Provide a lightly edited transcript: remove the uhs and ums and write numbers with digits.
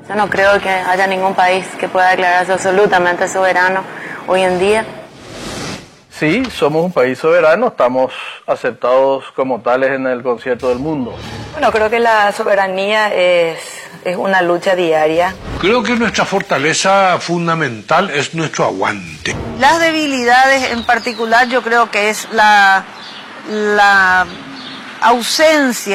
Yo no creo que haya ningún país que pueda declararse absolutamente soberano hoy en día. Sí, somos un país soberano, estamos aceptados como tales en el concierto del mundo. Bueno, creo que la soberanía es una lucha diaria. Creo que nuestra fortaleza fundamental es nuestro aguante. Las debilidades en particular yo creo que es la ausencia